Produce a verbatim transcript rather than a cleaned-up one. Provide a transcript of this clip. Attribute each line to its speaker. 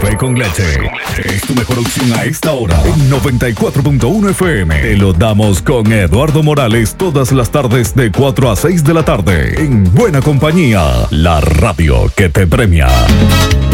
Speaker 1: Café con leche. Es tu mejor opción a esta hora. En noventa y cuatro punto uno F M. Te lo damos con Eduardo Morales todas las tardes de cuatro a seis de la tarde. En buena compañía. La radio que te premia.